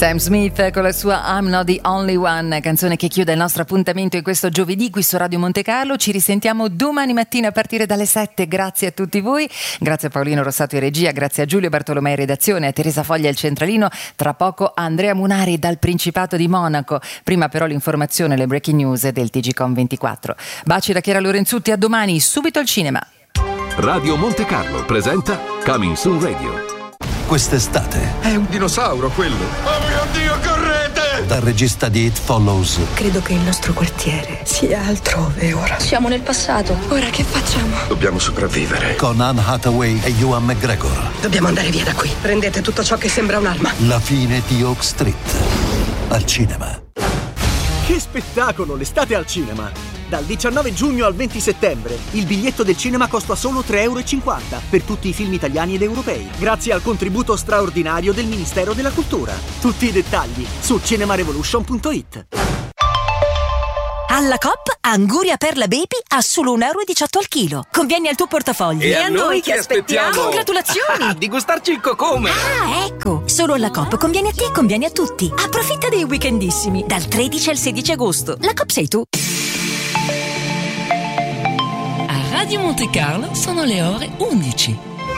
Sam Smith con la sua I'm Not the Only One, canzone che chiude il nostro appuntamento in questo giovedì qui su Radio Monte Carlo. Ci risentiamo domani mattina a partire dalle 7. Grazie a tutti voi, grazie a Paolino Rossato in regia, grazie a Giulio Bartolomei in redazione, a Teresa Foglia il centralino, tra poco Andrea Munari dal Principato di Monaco. Prima però l'informazione, le breaking news del TGcom 24. Baci da Chiara Lorenzutti, a domani, subito al cinema. Radio Monte Carlo presenta Coming Soon Radio. Quest'estate è un dinosauro quello. Oh mio Dio, correte! Dal regista di It Follows. Credo che il nostro quartiere sia altrove ora. Siamo nel passato. Ora che facciamo? Dobbiamo sopravvivere. Con Anne Hathaway e Ewan McGregor. Dobbiamo andare via da qui. Prendete tutto ciò che sembra un'arma. La fine di Oak Street. Al cinema. Che spettacolo, l'estate al cinema! Dal 19 giugno al 20 settembre il biglietto del cinema costa solo €3,50 per tutti i film italiani ed europei, grazie al contributo straordinario del Ministero della Cultura. Tutti i dettagli su cinemarevolution.it. Alla Coop, Anguria Perla Baby a solo €1,18 al chilo. Conviene al tuo portafoglio. E a noi che aspettiamo? Congratulazioni! Di gustarci il cocome! Ah, ecco! Solo alla Coop conviene a te e conviene a tutti. Approfitta dei weekendissimi, dal 13 al 16 agosto. La Coop sei tu. Radio Monte Carlo sono le ore 11.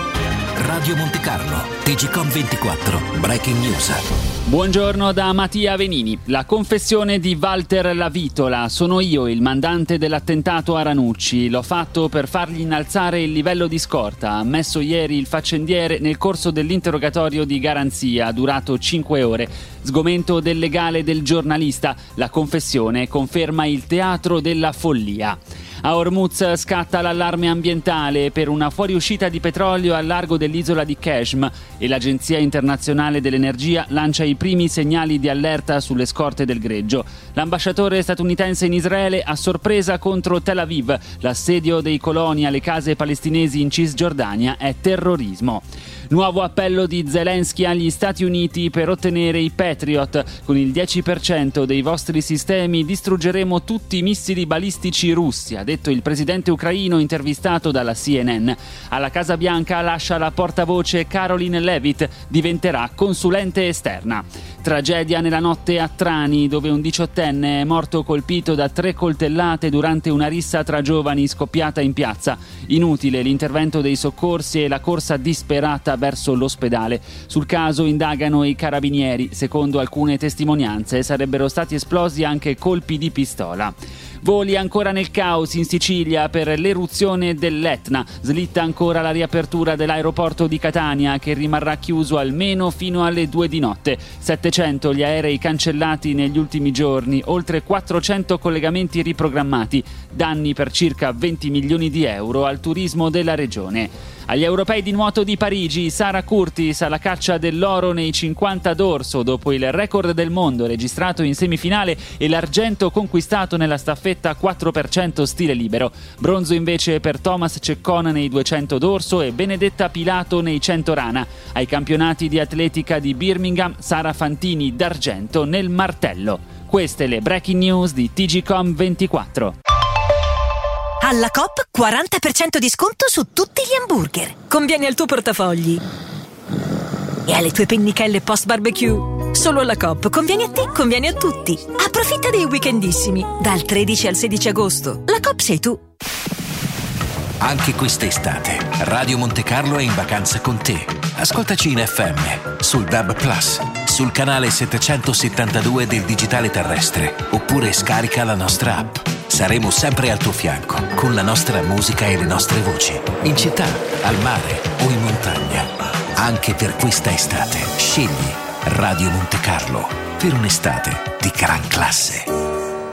Radio Monte Carlo, TGcom 24, Breaking News. Buongiorno da Mattia Venini. La confessione di Walter Lavitola. Sono io il mandante dell'attentato a Ranucci. L'ho fatto per fargli innalzare il livello di scorta, ha ammesso ieri il faccendiere nel corso dell'interrogatorio di garanzia, durato 5 ore. Sgomento del legale del giornalista. La confessione conferma il teatro della follia. A Hormuz scatta l'allarme ambientale per una fuoriuscita di petrolio al largo dell'isola di Qeshm e l'Agenzia Internazionale dell'Energia lancia i primi segnali di allerta sulle scorte del greggio. L'ambasciatore statunitense in Israele a sorpresa contro Tel Aviv. L'assedio dei coloni alle case palestinesi in Cisgiordania è terrorismo. Nuovo appello di Zelensky agli Stati Uniti per ottenere i Patriot. Con il 10% dei vostri sistemi distruggeremo tutti i missili balistici russi, ha detto il presidente ucraino intervistato dalla CNN. Alla Casa Bianca lascia la portavoce Caroline Leavitt, diventerà consulente esterna. Tragedia nella notte a Trani, dove un 18enne è morto colpito da 3 coltellate durante una rissa tra giovani scoppiata in piazza. Inutile l'intervento dei soccorsi e la corsa disperata verso l'ospedale. Sul caso indagano i carabinieri. Secondo alcune testimonianze sarebbero stati esplosi anche colpi di pistola. Voli ancora nel caos in Sicilia per l'eruzione dell'Etna. Slitta ancora la riapertura dell'aeroporto di Catania, che rimarrà chiuso almeno fino alle 2 di notte. 700 gli aerei cancellati negli ultimi giorni, oltre 400 collegamenti riprogrammati. Danni per circa 20 milioni di euro al turismo della regione. Agli europei di nuoto di Parigi, Sara Curtis alla caccia dell'oro nei 50 d'orso dopo il record del mondo registrato in semifinale e l'argento conquistato nella staffetta 4% stile libero. Bronzo invece per Thomas Ceccon nei 200 d'orso e Benedetta Pilato nei 100 rana. Ai campionati di atletica di Birmingham, Sara Fantini d'argento nel martello. Queste le breaking news di TGcom 24. Alla Coop 40% di sconto su tutti gli hamburger. Conviene al tuo portafogli e alle tue pennichelle post barbecue. Solo alla Coop conviene a te, conviene a tutti. Approfitta dei weekendissimi, dal 13 al 16 agosto. La Coop sei tu. Anche quest'estate Radio Monte Carlo è in vacanza con te. Ascoltaci in FM, sul DAB+, sul canale 772 del digitale terrestre, oppure scarica la nostra app. Saremo sempre al tuo fianco, con la nostra musica e le nostre voci, in città, al mare o in montagna. Anche per questa estate, scegli Radio Monte Carlo per un'estate di gran classe.